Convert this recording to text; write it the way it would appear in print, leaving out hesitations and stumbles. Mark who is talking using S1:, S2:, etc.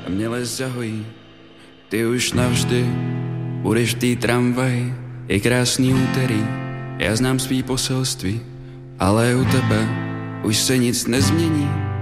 S1: a mě les zahojí. Ty už navždy budeš v té tramvaji, je krásný úterý, já znám svý poselství, ale u tebe už se nic nezmění.